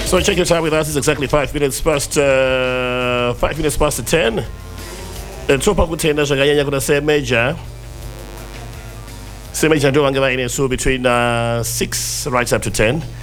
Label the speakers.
Speaker 1: So check your time with us. It's exactly 5 minutes past 10. Top up kutenda zvakanyanya kuna semajor ndo vanga vaine so between 6 right up to 10.